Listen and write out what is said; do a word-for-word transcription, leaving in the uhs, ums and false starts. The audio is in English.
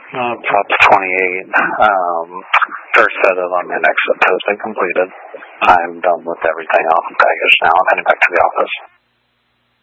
Uh, Top twenty-eight. Um, first set of on my next test I completed. I'm done with everything off the package now. I'm heading back to the office.